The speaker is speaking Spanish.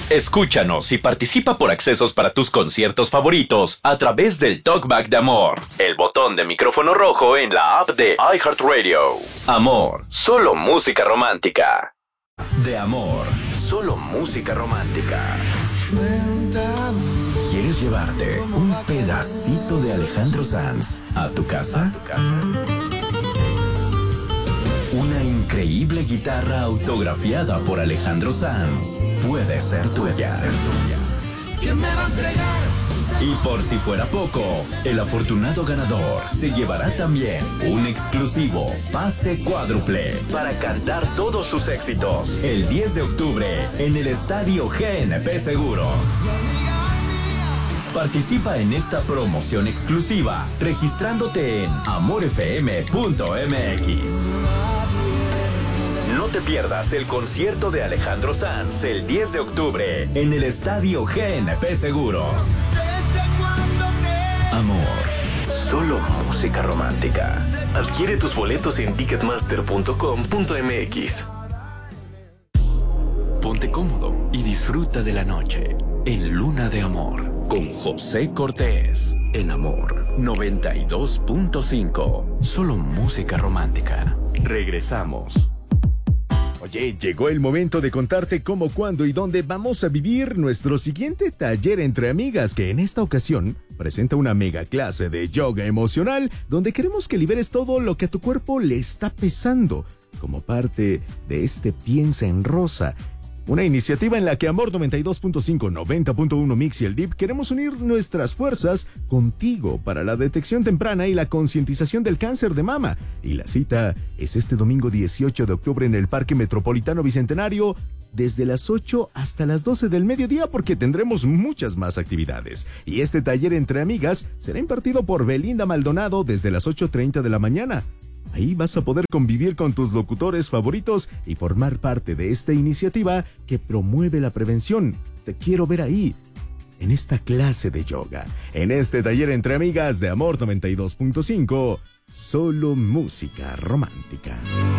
Escúchanos y participa por accesos para tus conciertos favoritos a través del Talkback de Amor, el botón de micrófono rojo en la app de iHeartRadio. Amor, solo música romántica. De Amor, solo música romántica. ¿Quieres llevarte un pedacito de Alejandro Sanz a tu casa? Una increíble guitarra autografiada por Alejandro Sanz puede ser tuya. ¿Quién me va a entregar? Y por si fuera poco, el afortunado ganador se llevará también un exclusivo pase cuádruple para cantar todos sus éxitos el 10 de octubre en el Estadio GNP Seguros. Participa en esta promoción exclusiva registrándote en amorfm.mx. No te pierdas el concierto de Alejandro Sanz el 10 de octubre en el Estadio GNP Seguros. Amor, solo música romántica. Adquiere tus boletos en ticketmaster.com.mx. Ponte cómodo y disfruta de la noche en Luna de Amor con José Cortés en Amor 92.5. Solo música romántica. Regresamos. Oye, llegó el momento de contarte cómo, cuándo y dónde vamos a vivir nuestro siguiente taller entre amigas, que en esta ocasión presenta una mega clase de yoga emocional donde queremos que liberes todo lo que a tu cuerpo le está pesando, como parte de este Piensa en Rosa. Una iniciativa en la que Amor 92.5, 90.1 Mix y el DIP queremos unir nuestras fuerzas contigo para la detección temprana y la concientización del cáncer de mama. Y la cita es este domingo 18 de octubre en el Parque Metropolitano Bicentenario, desde las 8 hasta las 12 del mediodía, porque tendremos muchas más actividades. Y este taller entre amigas será impartido por Belinda Maldonado desde las 8:30 de la mañana. Ahí vas a poder convivir con tus locutores favoritos y formar parte de esta iniciativa que promueve la prevención. Te quiero ver ahí, en esta clase de yoga, en este taller entre amigas de Amor 92.5, solo música romántica.